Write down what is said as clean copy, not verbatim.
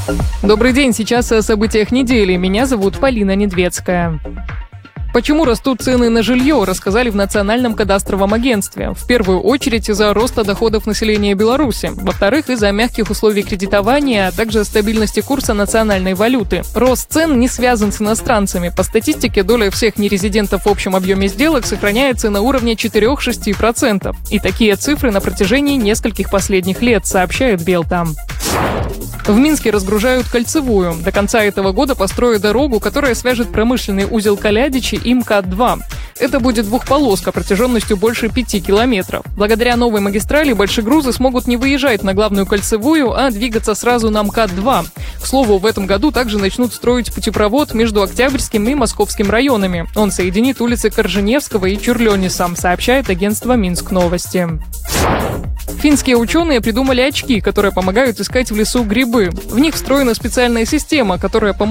Добрый день, сейчас о событиях недели. Меня зовут Полина Недведская. Почему растут цены на жилье, рассказали в Национальном кадастровом агентстве. В первую очередь из-за роста доходов населения Беларуси. Во-вторых, из-за мягких условий кредитования, а также стабильности курса национальной валюты. Рост цен не связан с иностранцами. По статистике, доля всех нерезидентов в общем объеме сделок сохраняется на уровне 4-6%. И такие цифры на протяжении нескольких последних лет, сообщает Белтам. В Минске разгружают кольцевую. До конца этого года построят дорогу, которая свяжет промышленный узел Калядичи и МКАД-2. Это будет двухполоска протяженностью больше 5 километров. Благодаря новой магистрали большегрузы смогут не выезжать на главную кольцевую, а двигаться сразу на МКАД-2. К слову, в этом году также начнут строить путепровод между Октябрьским и Московским районами. Он соединит улицы Корженевского и Чурлёниса, сообщает агентство Минск Новости. Финские ученые придумали очки, которые помогают искать в лесу грибы. В них встроена специальная система, которая поможет